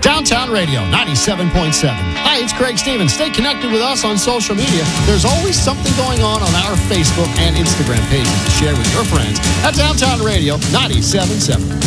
Downtown Radio 97.7. Hi, it's Craig Stevens. Stay connected with us on social media. There's always something going on our Facebook and Instagram pages to share with your friends at Downtown Radio 97.7.